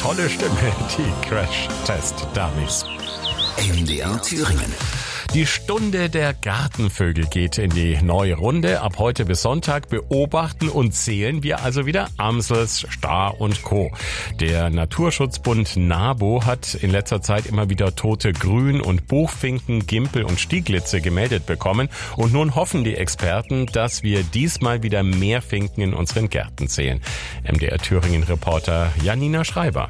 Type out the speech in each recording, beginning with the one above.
tolle Stimme, die Crash-Test-Dummies. MDR Thüringen. Die Stunde der Gartenvögel geht in die neue Runde. Ab heute bis Sonntag beobachten und zählen wir also wieder Amsels, Star und Co. Der Naturschutzbund NABU hat in letzter Zeit immer wieder tote Grün- und Buchfinken, Gimpel und Stieglitze gemeldet bekommen. Und nun hoffen die Experten, dass wir diesmal wieder mehr Finken in unseren Gärten zählen. MDR Thüringen-Reporter Janina Schreiber.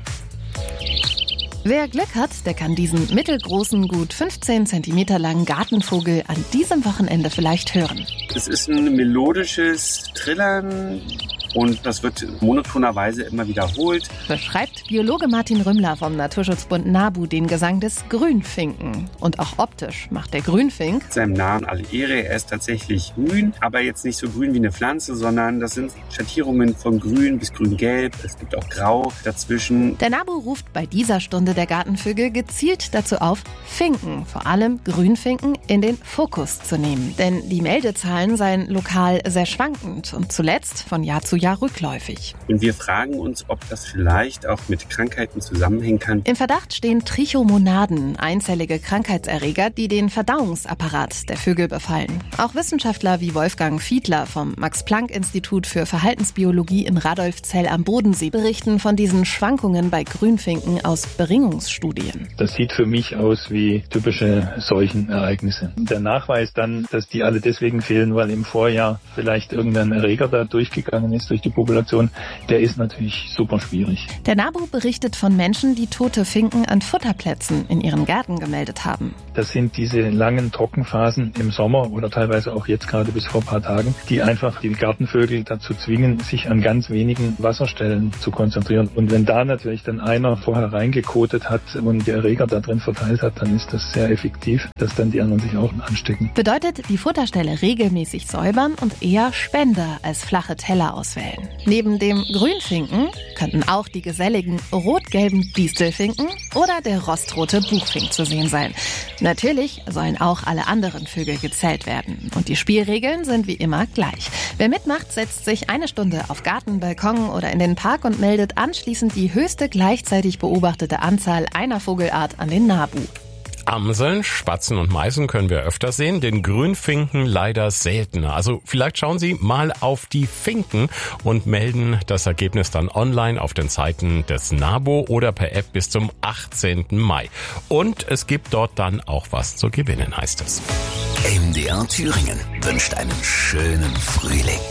Wer Glück hat, der kann diesen mittelgroßen, gut 15 cm langen Gartenvogel an diesem Wochenende vielleicht hören. Es ist ein melodisches Trillern und das wird monotonerweise immer wiederholt. Beschreibt Biologe Martin Rümmler vom Naturschutzbund NABU den Gesang des Grünfinken. Und auch optisch macht der Grünfink Seinem Namen alle Ehre, er ist tatsächlich grün, aber jetzt nicht so grün wie eine Pflanze, sondern das sind Schattierungen von grün bis grün-gelb. Es gibt auch grau dazwischen. Der NABU ruft bei dieser Stunde der Gartenvögel gezielt dazu auf, Finken, vor allem Grünfinken, in den Fokus zu nehmen. Denn die Meldezahlen seien lokal sehr schwankend und zuletzt von Jahr zu Jahr rückläufig. Und wir fragen uns, ob das vielleicht auch mit Krankheiten zusammenhängen kann. Im Verdacht stehen Trichomonaden, einzellige Krankheitserreger, die den Verdauungsapparat der Vögel befallen. Auch Wissenschaftler wie Wolfgang Fiedler vom Max-Planck-Institut für Verhaltensbiologie in Radolfzell am Bodensee berichten von diesen Schwankungen bei Grünfinken aus Bringungsstudien. Das sieht für mich aus wie typische Seuchenereignisse. Der Nachweis dann, dass die alle deswegen fehlen, weil im Vorjahr vielleicht irgendein Erreger da durchgegangen ist durch die Population, der ist natürlich super schwierig. Der NABU berichtet von Menschen, die tote Finken an Futterplätzen in ihren Gärten gemeldet haben. Das sind diese langen Trockenphasen im Sommer oder teilweise auch jetzt gerade bis vor ein paar Tagen, die einfach die Gartenvögel dazu zwingen, sich an ganz wenigen Wasserstellen zu konzentrieren. Und wenn da natürlich dann einer vorher reingekotet hat und der Erreger da drin verteilt hat, dann ist das sehr effektiv, dass dann die anderen sich auch anstecken. Bedeutet, die Futterstelle regelmäßig säubern und eher Spender als flache Teller auswählen. Neben dem Grünfinken könnten auch die geselligen rot-gelben Distelfinken oder der rostrote Buchfink zu sehen sein. Natürlich sollen auch alle anderen Vögel gezählt werden. Und die Spielregeln sind wie immer gleich. Wer mitmacht, setzt sich eine Stunde auf Garten, Balkon oder in den Park und meldet anschließend die höchste gleichzeitig beobachtete Anzahl einer Vogelart an den NABU. Amseln, Spatzen und Meisen können wir öfter sehen, den Grünfinken leider seltener. Also vielleicht schauen Sie mal auf die Finken und melden das Ergebnis dann online auf den Seiten des NABU oder per App bis zum 18. Mai. Und es gibt dort dann auch was zu gewinnen, heißt es. MDR Thüringen wünscht einen schönen Frühling.